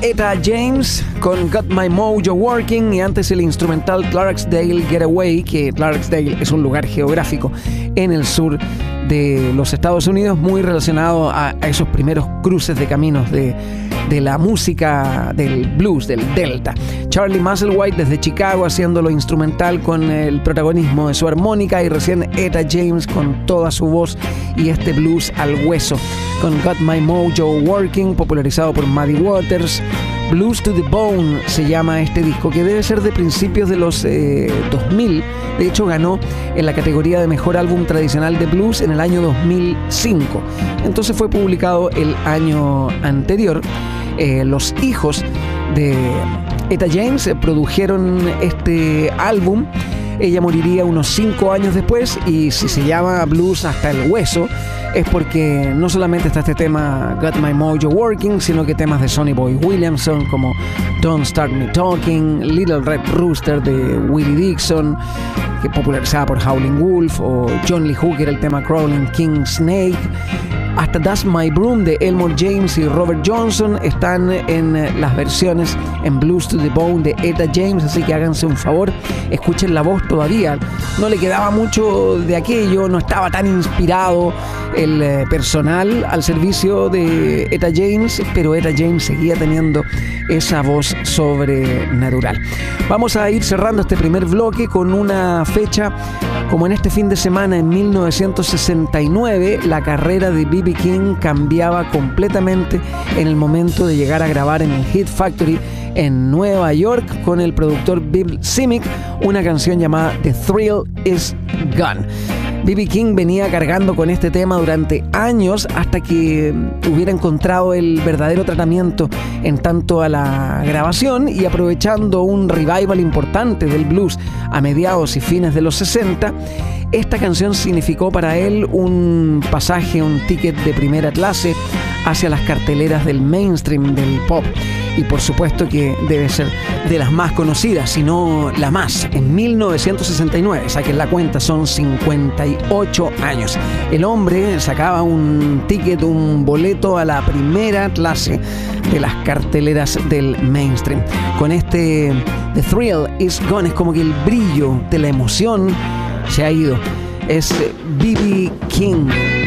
Etta James con Got My Mojo Working, y antes el instrumental Clarksdale Getaway, que Clarksdale es un lugar geográfico en el sur de los Estados Unidos, muy relacionado a esos primeros cruces de caminos de la música del blues, del Delta. Charlie Musselwhite desde Chicago haciéndolo instrumental con el protagonismo de su armónica, y recién Etta James con toda su voz y este blues al hueso con Got My Mojo Working, popularizado por Muddy Waters. Blues to the Bone se llama este disco, que debe ser de principios de los 2000. De hecho, ganó en la categoría de Mejor Álbum Tradicional de Blues en el año 2005. Entonces fue publicado el año anterior. Los hijos de Etta James produjeron este álbum. Ella moriría unos 5 años después, y si se llama Blues hasta el hueso es porque no solamente está este tema Got My Mojo Working, sino que temas de Sonny Boy Williamson como Don't Start Me Talking, Little Red Rooster de Willie Dixon, que popularizada por Howlin' Wolf, o John Lee Hooker, el tema Crawling King Snake, hasta That's My Broom de Elmore James y Robert Johnson están en las versiones en Blues to the Bone de Etta James, así que háganse un favor, escuchen la voz todavía. No le quedaba mucho de aquello, no estaba tan inspirado el personal al servicio de Etta James, pero Etta James seguía teniendo esa voz sobrenatural. Vamos a ir cerrando este primer bloque con una fecha, como en este fin de semana en 1969, la carrera de B.B. King cambiaba completamente en el momento de llegar a grabar en el Hit Factory en Nueva York con el productor Bill Simic una canción llamada The Thrill Is Gone. B.B. King venía cargando con este tema durante años hasta que hubiera encontrado el verdadero tratamiento en tanto a la grabación, y aprovechando un revival importante del blues a mediados y fines de los 60, esta canción significó para él un pasaje, un ticket de primera clase hacia las carteleras del mainstream del pop. Y por supuesto que debe ser de las más conocidas, si no la más. En 1969, saquen la cuenta, son 58 años. El hombre sacaba un ticket, un boleto a la primera clase de las carteleras del mainstream. Con este The Thrill Is Gone, es como que el brillo de la emoción se ha ido. Es B.B. King.